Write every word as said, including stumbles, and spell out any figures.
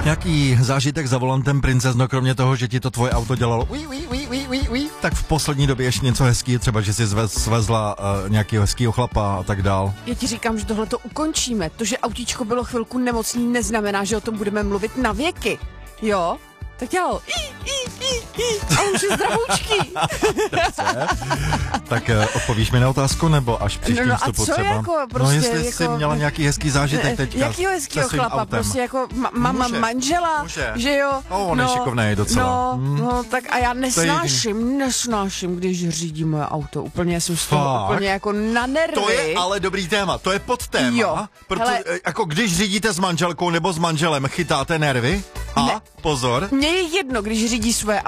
Jaký zážitek za volantem, princezno, kromě toho, že ti to tvoje auto dělalo uí, uí, uí, uí, uí, uí, tak v poslední době ještě něco hezký, třeba, že jsi zvez, svezla uh, nějakého hezkýho chlapa a tak dál. Já ti říkám, že tohle to ukončíme. To, že autíčko bylo chvilku nemocný, neznamená, že o tom budeme mluvit na věky. Jo? Tak dělal í, í, í, í, a už je zdravoučký. Tak uh, odpovíš mi na otázku, nebo až příštím no, no, vstupu a co třeba? Jako, prostě, no jestli jako, jsi měla nějaký hezký zážitek teďka. Jakýho hezkýho chlapa? Autem. Prostě jako ma- mama Může, manžela, může. že jo? Oh, on no, je šikovnej docela. No, hmm. no, tak a já nesnáším, nesnáším, když řídí moje auto. Úplně jsem z toho úplně jako na nervy. To je ale dobrý téma, to je podtéma. Jo. Protože Hele, jako když řídíte s manželkou nebo s manželem, chytáte nervy? A ne. pozor. Mně je jedno, když řídí svoje